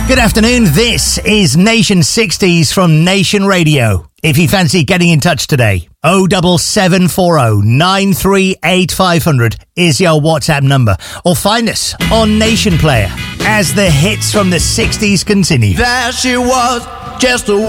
Good afternoon, this is Nation 60s from Nation Radio. If you fancy getting in touch today, 07740 938 500 is your WhatsApp number. Or find us on Nation Player as the hits from the 60s continue. There she was, just a